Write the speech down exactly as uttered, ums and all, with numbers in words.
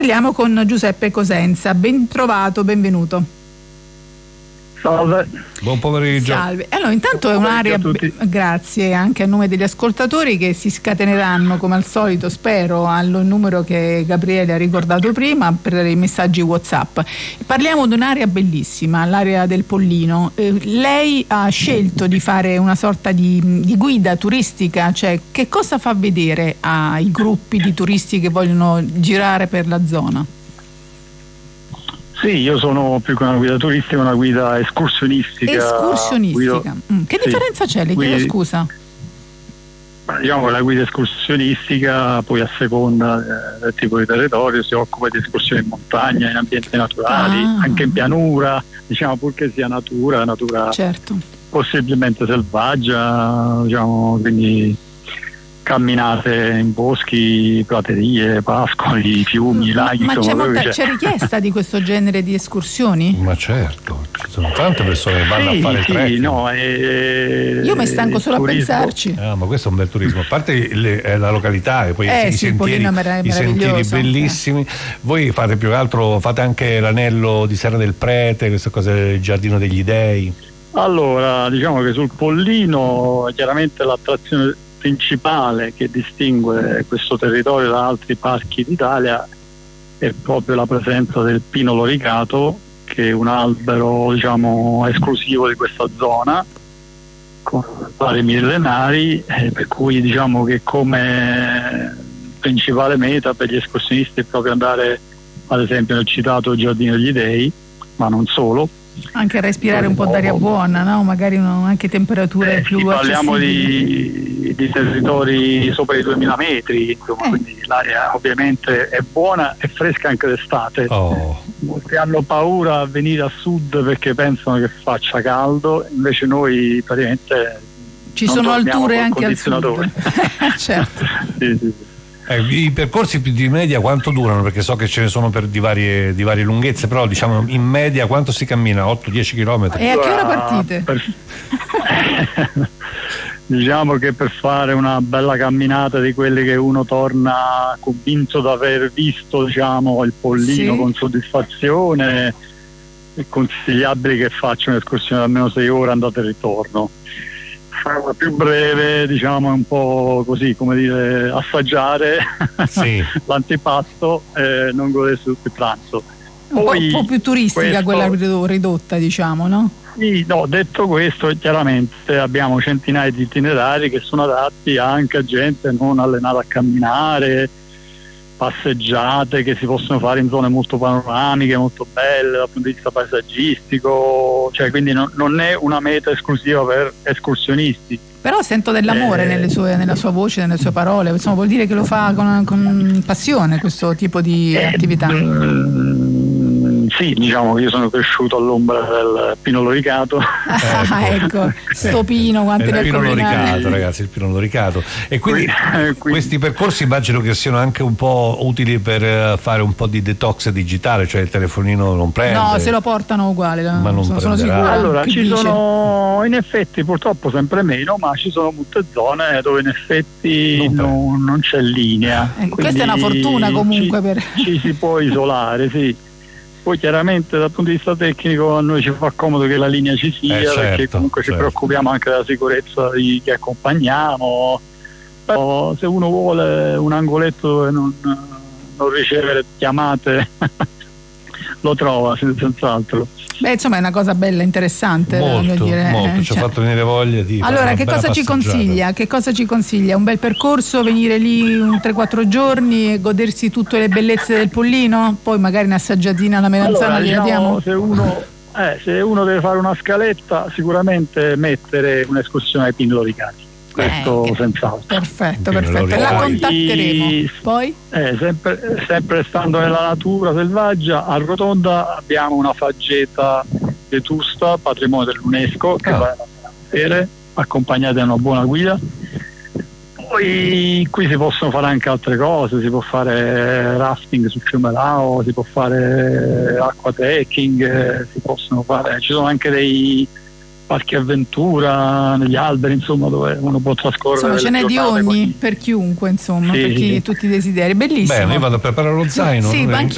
Parliamo con Giuseppe Cosenza. Ben trovato, benvenuto. Salve. Buon pomeriggio. Salve. Allora, intanto è un'area, grazie anche a nome degli ascoltatori che si scateneranno come al solito, spero, al numero che Gabriele ha ricordato prima per i messaggi WhatsApp. Parliamo di un'area bellissima, l'area del Pollino. Eh, lei ha scelto di fare una sorta di, di guida turistica, cioè che cosa fa vedere ai gruppi di turisti che vogliono girare per la zona? Sì, io sono più che una guida turistica, una guida escursionistica. Escursionistica. Guido, mm. Che sì, differenza c'è? Le chiedo scusa. Diciamo che la guida escursionistica poi a seconda eh, del tipo di territorio si occupa di escursioni in montagna, in ambienti naturali, ah. anche in pianura, diciamo purché sia natura, natura certo. possibilmente selvaggia, diciamo, quindi camminate in boschi, praterie, pascoli, fiumi, laghi. Ma insomma, c'è, molta, c'è. c'è richiesta di questo genere di escursioni? Ma certo, ci sono tante persone che vanno sì, a fare sì, trekking. no, e, Io mi stanco solo turismo. a pensarci. Ah, ma questo è un bel turismo, a parte le, la località e poi Eh, i, sì, sentieri, merav- i sentieri bellissimi. Eh. Voi fate più che altro, fate anche l'anello di Serra del Prete, queste cose del Giardino degli Dei. Allora, diciamo che sul Pollino chiaramente l'attrazione principale che distingue questo territorio da altri parchi d'Italia è proprio la presenza del pino loricato, che è un albero, diciamo, esclusivo di questa zona, con vari millenari, eh, per cui diciamo che come principale meta per gli escursionisti è proprio andare ad esempio nel citato Giardino degli Dei, ma non solo. Anche a respirare un po' d'aria buona, no? Magari uno, anche temperature eh, più sì, parliamo accessibili. di, di territori sopra i duemila metri, insomma, eh. quindi l'aria ovviamente è buona e fresca anche d'estate. Oh. Molti hanno paura a venire a sud perché pensano che faccia caldo, invece noi praticamente ci non sono dormiamo alture col anche al sud. condizionatore. Certo. Sì, sì, sì. Eh, I percorsi di media quanto durano? Perché so che ce ne sono per di varie, di varie lunghezze, però diciamo in media quanto si cammina? otto dieci chilometri? E a che ora partite? Per... diciamo che per fare una bella camminata di quelle che uno torna convinto di aver visto, diciamo, il Pollino, sì, con soddisfazione, è consigliabile che faccia un'escursione di almeno sei ore andata e ritorno. Farla più breve, diciamo, è un po' così, come dire, assaggiare sì. l'antipasto e non godersi tutto il pranzo. Un, Poi, po', un po' più turistica questo, quella ridotta, diciamo, no? Sì, no, detto questo, chiaramente abbiamo centinaia di itinerari che sono adatti anche a gente non allenata a camminare, passeggiate che si possono fare in zone molto panoramiche, molto belle dal punto di vista paesaggistico, cioè quindi non, non è una meta esclusiva per escursionisti. Però sento dell'amore eh, nelle sue, nella sua voce, nelle sue parole, insomma, vuol dire che lo fa con, con passione questo tipo di eh, attività. Mm, sì, diciamo che io sono cresciuto all'ombra del pino loricato. Ah, ecco, sto pino, quante il ne pino loricato, ragazzi, il pino loricato. E quindi, quindi questi percorsi immagino che siano anche un po' utili per fare un po' di detox digitale, cioè il telefonino non prende. No, se lo portano uguale, ma non sono, sono sicura. Allora, ci dice? sono in effetti purtroppo sempre meno, ma ci sono molte zone dove in effetti non, non, non c'è linea. Eh, questa è una fortuna comunque ci, per... ci si può isolare, sì. Poi chiaramente dal punto di vista tecnico a noi ci fa comodo che la linea ci sia, eh, certo, perché comunque certo. ci preoccupiamo anche della sicurezza di chi accompagniamo. Però se uno vuole un angoletto dove non, non ricevere chiamate lo trova senz'altro. Beh, insomma è una cosa bella, interessante, molto, dire. molto, eh, ci ha cioè. fatto venire voglia di allora che cosa ci consiglia? Che cosa ci consiglia? Un bel percorso, venire lì un tre quattro giorni e godersi tutte le bellezze del Pollino, poi magari un'assaggiatina alla melanzana allora, li diciamo, diamo? Se uno, eh, se uno deve fare una scaletta, sicuramente mettere un'escursione ai pini loricati. Questo eh, senz'altro. Perfetto, perfetto. La contatteremo. Poi? Eh, sempre, sempre stando nella natura selvaggia, a Rotonda abbiamo una faggeta vetusta, patrimonio dell'UNESCO, che ah. va a vedere, accompagnata da una buona guida. Poi qui si possono fare anche altre cose, si può fare rafting sul fiume Lao, si può fare acquatrekking, si possono fare, ci sono anche dei parchi avventura negli alberi, insomma, dove uno può trascorrere. Insomma, ce n'è di ogni quindi... per chiunque, insomma, sì, per chi sì. tutti i desideri. Bellissimo. Bene, io vado a preparare lo zaino. Sì, ma anch'io.